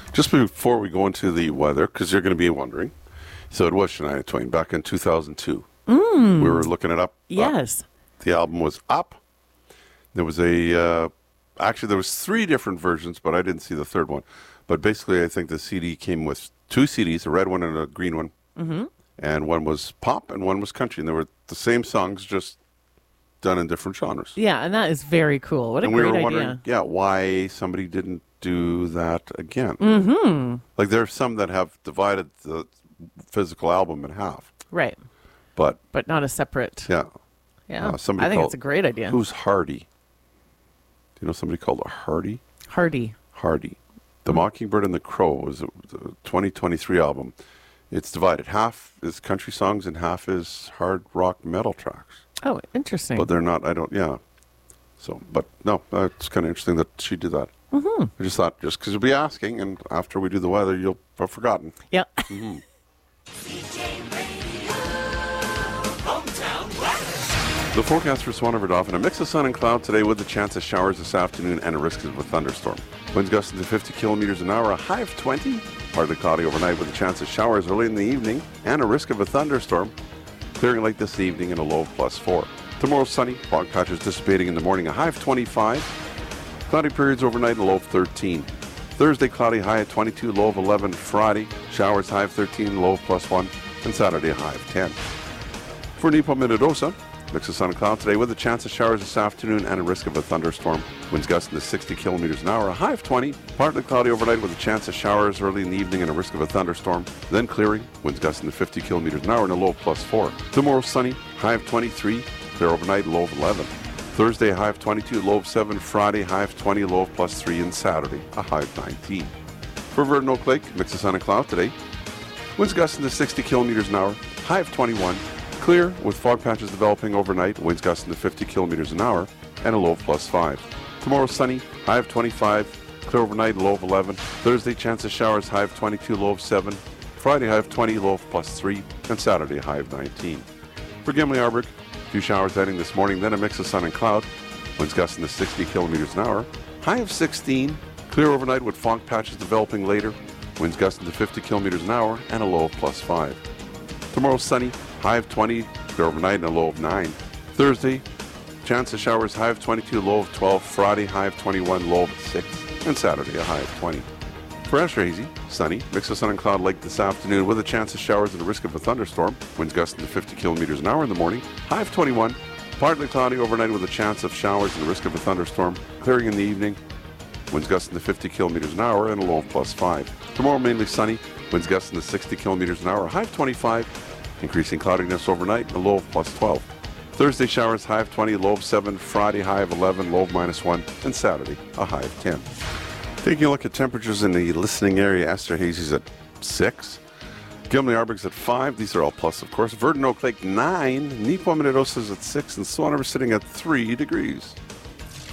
Just before we go into the weather, because you're going to be wondering, so it was Shania Twain back in 2002. We were looking it up. Yes. The album was Up. There was actually there was 3 different versions, but I didn't see the third one. But basically, I think the CD came with 2 CDs, a red one and a green one. Mm-hmm. And one was pop and one was country. And they were the same songs, just done in different genres. Yeah, and that is very cool. What a and we great were wondering, idea. why somebody didn't do that again. Mm-hmm. Like there are some that have divided the physical album in half. Right. But not a separate. yeah. Yeah. Somebody I think called- it's a great idea. Who's Hardy? Do you know somebody called a Hardy? Hardy. Hardy. The Mockingbird and the Crow was the 2023 album. It's divided. Half is country songs and half is hard rock metal tracks. Oh, interesting. But they're not, So, but no, it's kind of interesting that she did that. Mm-hmm. I just thought, just because you'll be asking, and after we do the weather, you'll have forgotten. Yeah. The forecast for Swan River Dauphin, a mix of sun and cloud today with a chance of showers this afternoon and a risk of a thunderstorm. Winds gusting to 50 kilometers an hour, a high of 20. Partly cloudy overnight with a chance of showers early in the evening and a risk of a thunderstorm. Clearing late this evening and a low of +4. Tomorrow sunny, fog patches dissipating in the morning, a high of 25. Cloudy periods overnight, a low of 13. Thursday, cloudy, high of 22, low of 11. Friday, showers, high of 13, low of +1. And Saturday, a high of 10. For Nipo Minnedosa, mix of sun and cloud today with a chance of showers this afternoon and a risk of a thunderstorm. Winds gusting to 60 kilometers an hour, a high of 20. Partly cloudy overnight with a chance of showers early in the evening and a risk of a thunderstorm. Then clearing, winds gusting to 50 kilometers an hour and a low of +4. Tomorrow sunny, high of 23. Clear overnight, low of 11. Thursday, high of 22, low of 7. Friday, high of 20, low of +3. And Saturday, a high of 19. For Verdun Oak Lake, mix of sun and cloud today. Winds gusting to 60 kilometers an hour, high of 21. Clear with fog patches developing overnight, winds gusting to 50 kilometers an hour, and a low of +5. Tomorrow sunny, high of 25. Clear overnight, low of 11. Thursday, chance of showers, high of 22, low of 7. Friday, high of 20, low of +3. And Saturday, high of 19. For Gimli Arborg, a few showers heading this morning, then a mix of sun and cloud. Winds gusting to 60 kilometers an hour. High of 16. Clear overnight with fog patches developing later. Winds gusting to 50 kilometers an hour and a low of +5. Tomorrow sunny, high of 20. Clear overnight and a low of 9. Thursday, chance of showers, high of 22, low of 12. Friday, high of 21, low of 6. And Saturday, a high of 20. For Esterhazy, sunny, mix of sun and cloud late this afternoon with a chance of showers and a risk of a thunderstorm. Winds gusting to 50 kilometers an hour in the morning. High of 21. Partly cloudy overnight with a chance of showers and a risk of a thunderstorm. Clearing in the evening. Winds gusting to 50 kilometers an hour and a low of +5. Tomorrow mainly sunny. Winds gusting to 60 kilometers an hour. High of 25. Increasing cloudiness overnight, a low of +12. Thursday showers, high of 20, low of 7. Friday, high of 11, low of -1. And Saturday, a high of 10. Taking a look at temperatures in the listening area, Esterhazy's at 6. Gimli Arborg's at 5. These are all plus, of course. Verdun Oak Lake, 9. Nipo Minnedosa's at 6. And Swan River sitting at 3 degrees.